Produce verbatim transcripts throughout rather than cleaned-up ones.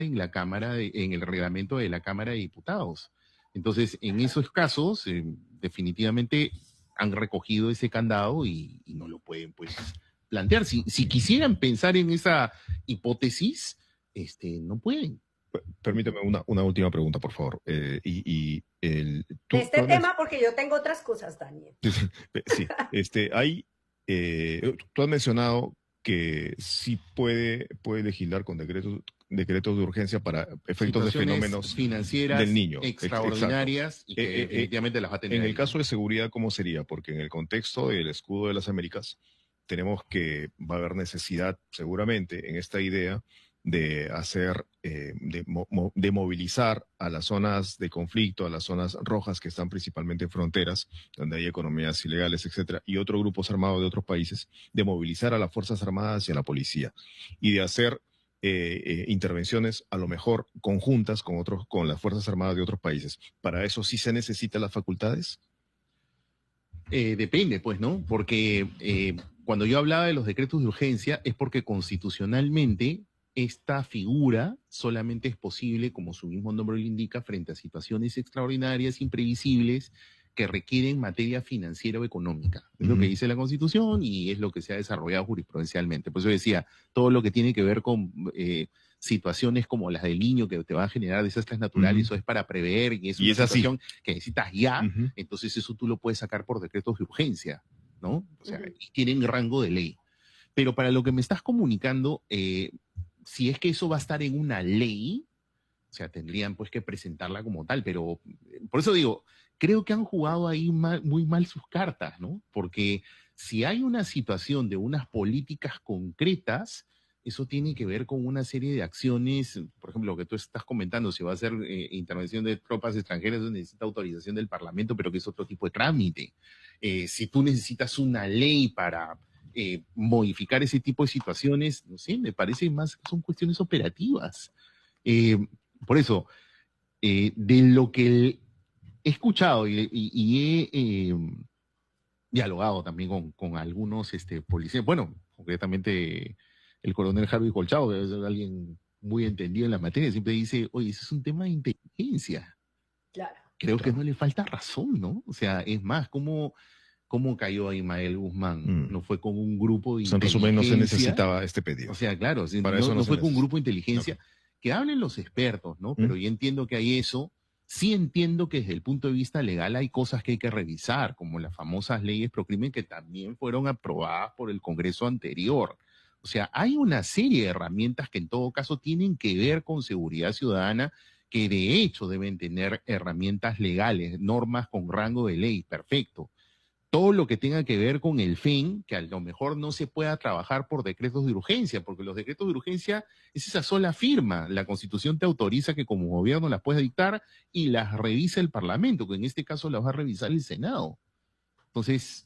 en la Cámara, de, en el reglamento de la Cámara de Diputados. Entonces, en esos casos, eh, definitivamente han recogido ese candado y, y no lo pueden, pues, plantear. Si, si quisieran pensar en esa hipótesis, este, no pueden. Permíteme una, una última pregunta, por favor. Eh, y, y el, tú, de este tú tema, porque yo tengo otras cosas, Daniel. Sí, este, hay, eh, tú has mencionado que sí puede, puede legislar con decretos, decretos de urgencia para efectos de fenómenos financieras del niño. Extraordinarias. Exacto. Y que eh, definitivamente eh, las va a tener. En ahí, el caso ¿no? de seguridad, ¿cómo sería? Porque en el contexto del escudo de las Américas, tenemos que va a haber necesidad, seguramente, en esta idea de hacer, eh, de, mo de movilizar a las zonas de conflicto, a las zonas rojas que están principalmente en fronteras, donde hay economías ilegales, etcétera, y otros grupos armados de otros países, de movilizar a las Fuerzas Armadas y a la policía, y de hacer eh, eh, intervenciones a lo mejor conjuntas con otros, con las Fuerzas Armadas de otros países. ¿Para eso sí se necesitan las facultades? Eh, depende, pues, ¿no? Porque eh, cuando yo hablaba de los decretos de urgencia es porque constitucionalmente esta figura solamente es posible, como su mismo nombre lo indica, frente a situaciones extraordinarias, imprevisibles, que requieren materia financiera o económica. Es uh-huh. lo que dice la Constitución y es lo que se ha desarrollado jurisprudencialmente. Por eso decía, todo lo que tiene que ver con eh, situaciones como las del niño que te van a generar desastres naturales, uh-huh. eso es para prever y es una y es situación así. que necesitas ya, uh-huh. entonces eso tú lo puedes sacar por decretos de urgencia, ¿no? O sea, uh-huh. y tienen rango de ley. Pero para lo que me estás comunicando, eh, si es que eso va a estar en una ley, o sea, tendrían pues que presentarla como tal, pero por eso digo, creo que han jugado ahí mal, muy mal sus cartas, ¿no? Porque si hay una situación de unas políticas concretas, eso tiene que ver con una serie de acciones, por ejemplo, lo que tú estás comentando, si va a ser eh, intervención de tropas extranjeras, eso necesita autorización del Parlamento, pero que es otro tipo de trámite. Eh, si tú necesitas una ley para eh, modificar ese tipo de situaciones, no sé, me parece más que son cuestiones operativas. Eh, por eso, eh, de lo que he escuchado y, y, y he eh, dialogado también con, con algunos este, policías, bueno, concretamente el coronel Harvey Colchado, que es alguien muy entendido en la materia, siempre dice, oye, eso es un tema de inteligencia. Claro. Creo claro. que no le falta razón, ¿no? O sea, es más, ¿cómo, cómo cayó a Ismael Guzmán? Mm. No fue con un grupo de o sea, inteligencia. En resumen, no se necesitaba este pedido. O sea, claro, Para no, eso no, no se fue con un necesita. grupo de inteligencia. Okay. Que hablen los expertos, ¿no? Pero mm. yo entiendo que hay eso. Sí entiendo que desde el punto de vista legal hay cosas que hay que revisar, como las famosas leyes Procrimen que también fueron aprobadas por el Congreso anterior. O sea, hay una serie de herramientas que en todo caso tienen que ver con seguridad ciudadana, que de hecho deben tener herramientas legales, normas con rango de ley, perfecto. Todo lo que tenga que ver con el F E N, que a lo mejor no se pueda trabajar por decretos de urgencia, porque los decretos de urgencia es esa sola firma. La Constitución te autoriza que como gobierno las puedas dictar y las revisa el Parlamento, que en este caso las va a revisar el Senado. Entonces,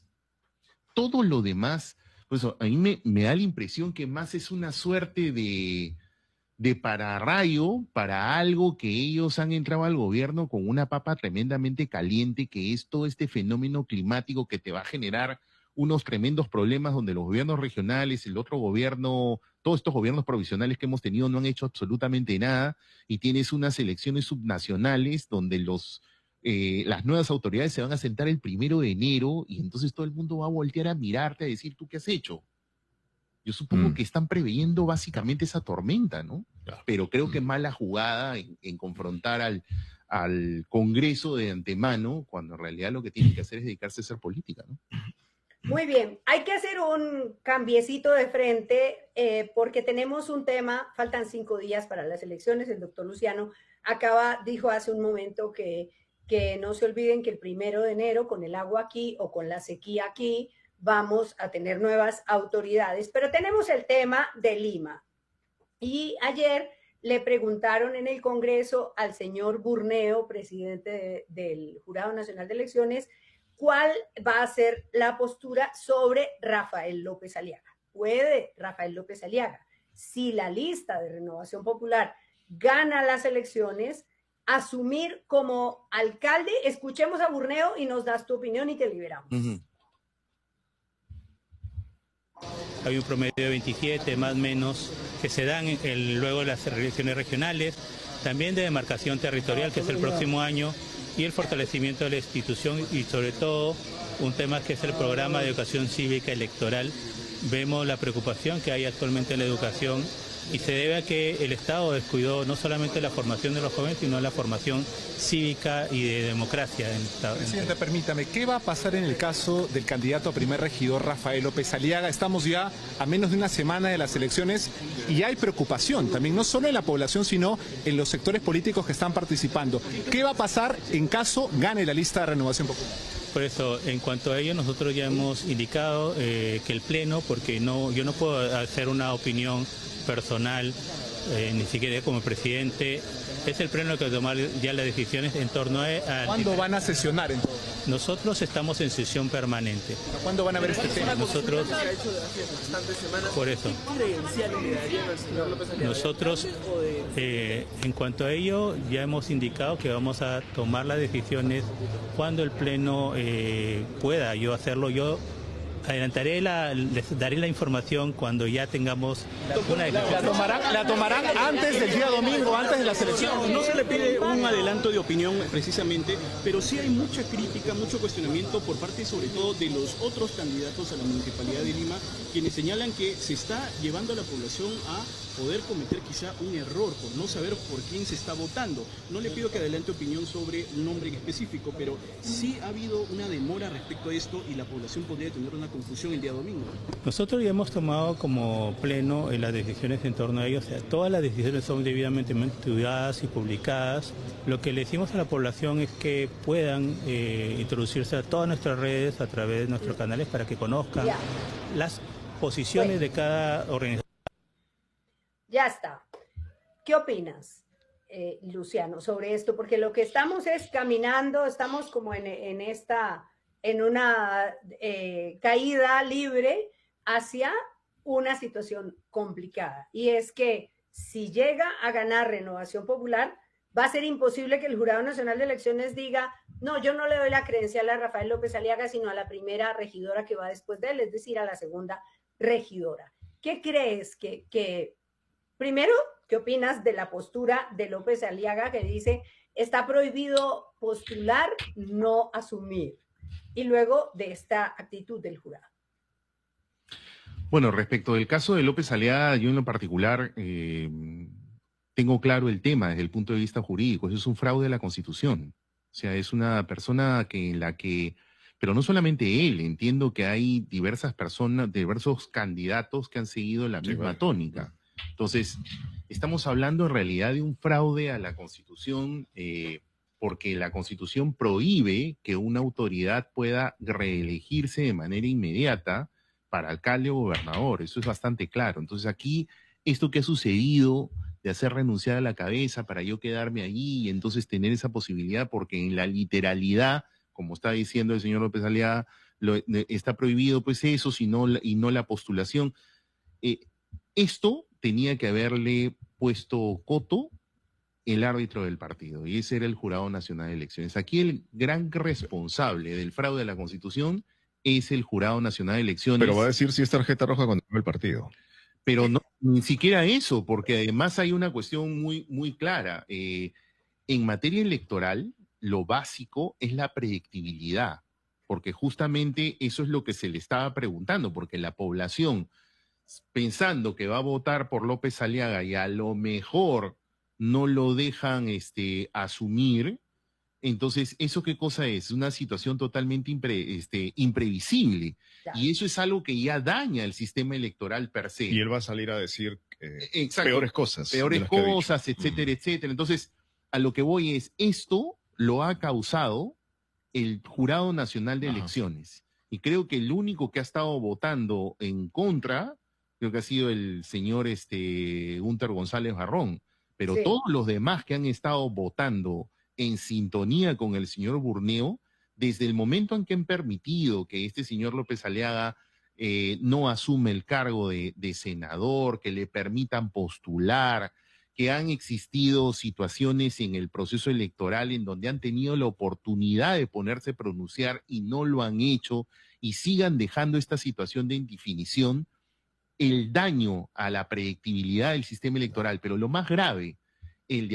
todo lo demás, pues a mí me, me da la impresión que más es una suerte de... de pararrayo para algo que ellos han entrado al gobierno con una papa tremendamente caliente, que es todo este fenómeno climático que te va a generar unos tremendos problemas donde los gobiernos regionales, el otro gobierno, todos estos gobiernos provisionales que hemos tenido no han hecho absolutamente nada, y tienes unas elecciones subnacionales donde los, eh, las nuevas autoridades se van a sentar el primero de enero y entonces todo el mundo va a voltear a mirarte a decir, ¿tú qué has hecho? Yo supongo mm. que están preveyendo básicamente esa tormenta, ¿no? Claro. Pero creo que mala jugada en, en confrontar al, al Congreso de antemano, cuando en realidad lo que tienen que hacer es dedicarse a hacer política, ¿no? Muy bien, hay que hacer un cambiecito de frente eh, porque tenemos un tema, faltan cinco días para las elecciones, el doctor Luciano acaba, dijo hace un momento que, que no se olviden que el primero de enero con el agua aquí o con la sequía aquí, vamos a tener nuevas autoridades, pero tenemos el tema de Lima. Y ayer le preguntaron en el Congreso al señor Burneo, presidente de, del Jurado Nacional de Elecciones, cuál va a ser la postura sobre Rafael López Aliaga. ¿Puede Rafael López Aliaga, si la lista de Renovación Popular gana las elecciones, asumir como alcalde? Escuchemos a Burneo y nos das tu opinión y te liberamos. Uh-huh. Hay un promedio de veintisiete, más o menos, que se dan el, luego las elecciones regionales, también de demarcación territorial, que es el próximo año, y el fortalecimiento de la institución y sobre todo un tema que es el programa de educación cívica electoral. Vemos la preocupación que hay actualmente en la educación y se debe a que el Estado descuidó no solamente la formación de los jóvenes, sino la formación cívica y de democracia. En esta, Presidente, en... permítame, ¿qué va a pasar en el caso del candidato a primer regidor Rafael López Aliaga? Estamos ya a menos de una semana de las elecciones y hay preocupación también, no solo en la población, sino en los sectores políticos que están participando. ¿Qué va a pasar en caso gane la lista de Renovación Popular? Por eso, en cuanto a ello, nosotros ya hemos indicado eh, que el Pleno, porque no, yo no puedo hacer una opinión personal, eh, ni siquiera como presidente, es el Pleno el que va a tomar ya las decisiones en torno a... a ¿Cuándo van a sesionar entonces? Nosotros estamos en sesión permanente. ¿Pero cuándo van a ver este tema? Nosotros... Por eso. Nosotros, eh, en cuanto a ello, ya hemos indicado que vamos a tomar las decisiones cuando el Pleno eh, pueda yo hacerlo. Yo adelantaré la, les daré la información cuando ya tengamos una decisión. ¿La tomarán, la tomarán antes del día domingo, antes de la selección? No se le pide un adelanto de opinión precisamente, pero sí hay mucha crítica, mucho cuestionamiento por parte sobre todo de los otros candidatos a la Municipalidad de Lima, quienes señalan que se está llevando a la población a poder cometer quizá un error por no saber por quién se está votando. No le pido que adelante opinión sobre un nombre en específico, pero sí ha habido una demora respecto a esto y la población podría tener una confusión el día domingo. Nosotros ya hemos tomado como Pleno eh, las decisiones en torno a ello, o sea, todas las decisiones son debidamente estudiadas y publicadas. Lo que le decimos a la población es que puedan eh, introducirse a todas nuestras redes a través de nuestros canales para que conozcan yeah. las posiciones bueno. de cada organización. Ya está. ¿Qué opinas, eh, Luciano, sobre esto? Porque lo que estamos es caminando, estamos como en, en esta, en una eh, caída libre hacia una situación complicada. Y es que si llega a ganar Renovación Popular, va a ser imposible que el Jurado Nacional de Elecciones diga, no, yo no le doy la credencial a Rafael López Aliaga, sino a la primera regidora que va después de él, es decir, a la segunda regidora. ¿Qué crees que... que Primero, ¿qué opinas de la postura de López Aliaga que dice está prohibido postular, no asumir? Y luego de esta actitud del jurado. Bueno, respecto del caso de López Aliaga, yo en lo particular eh, tengo claro el tema desde el punto de vista jurídico. Eso es un fraude a la Constitución. O sea, es una persona que en la que, pero no solamente él, entiendo que hay diversas personas, diversos candidatos que han seguido la misma sí, bueno. tónica. Entonces, estamos hablando en realidad de un fraude a la Constitución, eh, porque la Constitución prohíbe que una autoridad pueda reelegirse de manera inmediata para alcalde o gobernador. Eso es bastante claro. Entonces, aquí, esto que ha sucedido de hacer renunciar a la cabeza para yo quedarme allí y entonces tener esa posibilidad, porque en la literalidad, como está diciendo el señor López Aliaga, lo, está prohibido pues eso, sino, y no la postulación. Eh, esto tenía que haberle puesto coto el árbitro del partido, y ese era el Jurado Nacional de Elecciones. Aquí el gran responsable del fraude a la Constitución es el Jurado Nacional de Elecciones. Pero va a decir si es tarjeta roja cuando el partido. Pero no, ni siquiera eso, porque además hay una cuestión muy, muy clara. Eh, en materia electoral, lo básico es la predictibilidad, porque justamente eso es lo que se le estaba preguntando, porque la población, pensando que va a votar por López Aliaga y a lo mejor no lo dejan este, asumir, entonces, ¿eso qué cosa es? Una situación totalmente impre, este, imprevisible. Claro. Y eso es algo que ya daña el sistema electoral per se. Y él va a salir a decir eh, peores cosas. Peores cosas, etcétera, etcétera. Entonces, a lo que voy es, esto lo ha causado el Jurado Nacional de Ajá. Elecciones. Y creo que el único que ha estado votando en contra, creo que ha sido el señor este, Gunter González Barrón. Pero sí. Todos los demás que han estado votando en sintonía con el señor Burneo, desde el momento en que han permitido que este señor López Aliaga eh, no asume el cargo de, de senador, que le permitan postular, que han existido situaciones en el proceso electoral en donde han tenido la oportunidad de ponerse a pronunciar y no lo han hecho, y sigan dejando esta situación de indefinición, el daño a la predictibilidad del sistema electoral, pero lo más grave, el de